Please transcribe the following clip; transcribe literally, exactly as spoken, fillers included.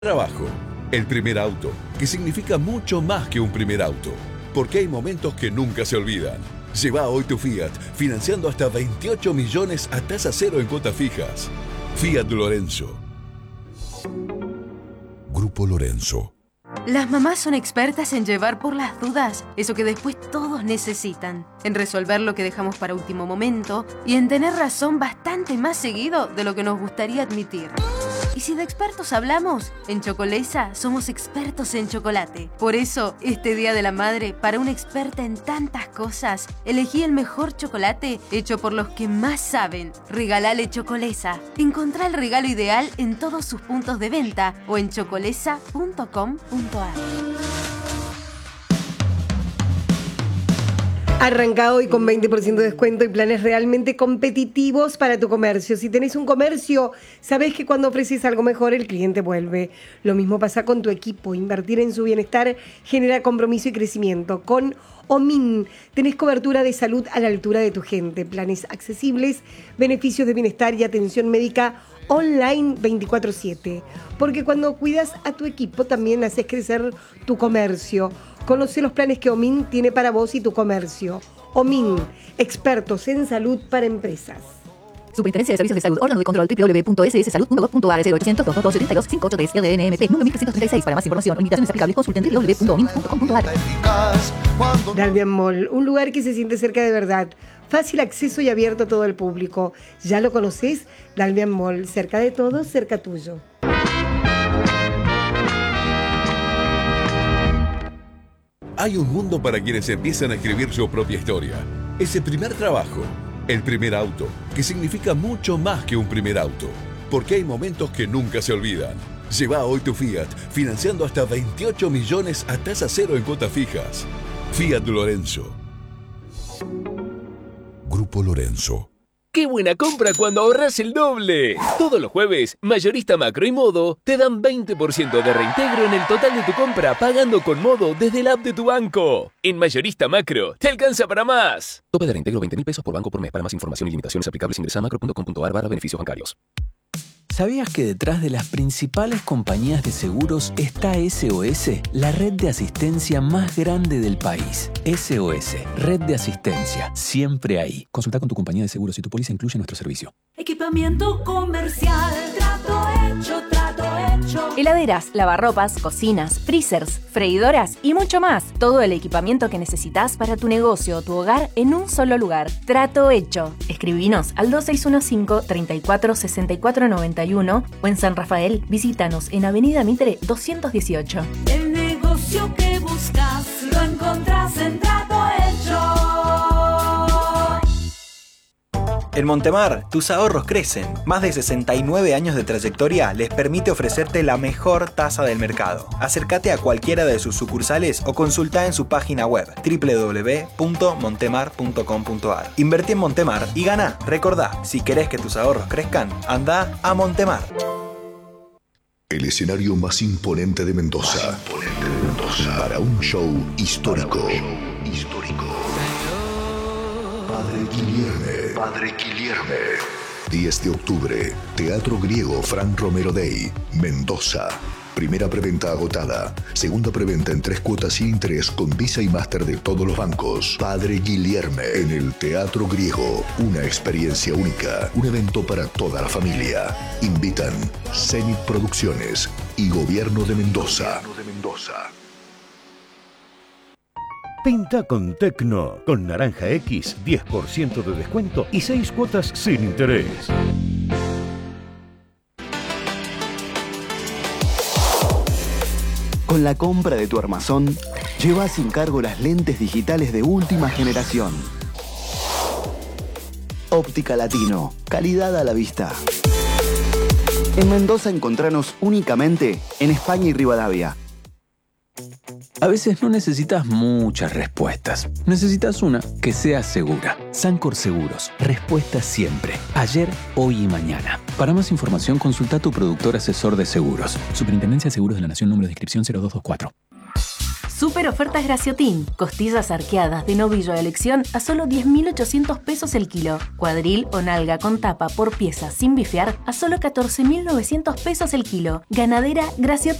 Trabajo, el primer auto, que significa mucho más que un primer auto, porque hay momentos que nunca se olvidan. Lleva hoy tu Fiat, financiando hasta veintiocho millones a tasa cero en cuotas fijas. Fiat Lorenzo. Grupo Lorenzo. Las mamás son expertas en llevar por las dudas eso que después todos necesitan, en resolver lo que dejamos para último momento y en tener razón bastante más seguido de lo que nos gustaría admitir. Y si de expertos hablamos, en Chocolesa somos expertos en chocolate. Por eso, este Día de la Madre, para una experta en tantas cosas, elegí el mejor chocolate hecho por los que más saben. Regalale Chocolesa. Encontrá el regalo ideal en todos sus puntos de venta o en chocolesa punto com punto a r. Arranca hoy con veinte por ciento de descuento y planes realmente competitivos para tu comercio. Si tenés un comercio, sabés que cuando ofreces algo mejor, el cliente vuelve. Lo mismo pasa con tu equipo. Invertir en su bienestar genera compromiso y crecimiento. Con OMIN tenés cobertura de salud a la altura de tu gente. Planes accesibles, beneficios de bienestar y atención médica online veinticuatro siete. Porque cuando cuidas a tu equipo, también haces crecer tu comercio. Conoce los planes que OMIN tiene para vos y tu comercio. OMIN, expertos en salud para empresas. Superintendencia de Servicios de Salud, órgano de control doble u doble u doble u punto s s salud punto gov punto a r cero ochocientos, dos dos siete dos, cinco ocho tres, L D N M P, número mil trescientos treinta y seis. Para más información o limitaciones aplicables, consulten doble u doble u doble u punto omin punto com punto a r. Dalvian Mall, un lugar que se siente cerca de verdad. Fácil acceso y abierto a todo el público. ¿Ya lo conocés? Dalvian Mall, cerca de todos, cerca tuyo. Hay un mundo para quienes empiezan a escribir su propia historia. Ese primer trabajo, el primer auto, que significa mucho más que un primer auto, porque hay momentos que nunca se olvidan. Lleva hoy tu Fiat, financiando hasta veintiocho millones a tasa cero en cuotas fijas. Fiat Lorenzo. Grupo Lorenzo. ¡Qué buena compra cuando ahorras el doble! Todos los jueves, Mayorista Macro y Modo te dan veinte por ciento de reintegro en el total de tu compra pagando con Modo desde la app de tu banco. En Mayorista Macro, te alcanza para más. Tope de reintegro veinte mil pesos por banco por mes. Para más información y limitaciones aplicables ingresa a macro punto com punto a r barra beneficios bancarios. ¿Sabías que detrás de las principales compañías de seguros está S O S, la red de asistencia más grande del país? S O S, red de asistencia, siempre ahí. Consulta con tu compañía de seguros si tu póliza incluye nuestro servicio. Equipamiento comercial, trato hecho, trato hecho. Heladeras, lavarropas, cocinas, freezers, freidoras y mucho más. Todo el equipamiento que necesitas para tu negocio o tu hogar en un solo lugar. Trato hecho. Escribinos al dos seis uno cinco, tres cuatro, seis cuatro nueve uno o en San Rafael, visítanos en Avenida Mitre doscientos dieciocho. El negocio que buscas lo encontrás en Trato Hecho. En Montemar, tus ahorros crecen. Más de sesenta y nueve años de trayectoria les permite ofrecerte la mejor tasa del mercado. Acércate a cualquiera de sus sucursales o consulta en su página web doble u doble u doble u punto montemar punto com punto a r. Invertí en Montemar y gana. Recordá, si querés que tus ahorros crezcan, anda a Montemar. El escenario más imponente de Mendoza. Más imponente de Mendoza. Para un show histórico. Para un show histórico. Padre Guilherme. Padre Guilherme. diez de octubre. Teatro Griego Fran Romero Day. Mendoza. Primera preventa agotada. Segunda preventa en tres cuotas sin interés con Visa y Master de todos los bancos. Padre Guilherme en el Teatro Griego. Una experiencia única. Un evento para toda la familia. Invitan Zenit Producciones y Gobierno de Mendoza. Gobierno de Mendoza. Pinta con Tecno. Con Naranja X, diez por ciento de descuento y seis cuotas sin interés. Con la compra de tu armazón, lleva sin cargo las lentes digitales de última generación. Óptica Latino, calidad a la vista. En Mendoza encontranos únicamente en España y Rivadavia. A veces no necesitas muchas respuestas. Necesitas una que sea segura. Sancor Seguros. Respuesta siempre. Ayer, hoy y mañana. Para más información, consulta a tu productor asesor de seguros. Superintendencia de Seguros de la Nación, número de inscripción cero dos dos cuatro. Super ofertas Graciotín. Costillas arqueadas de novillo a elección a solo diez mil ochocientos pesos el kilo. Cuadril o nalga con tapa por pieza sin bifear a solo catorce mil novecientos pesos el kilo. Ganadera Graciotín.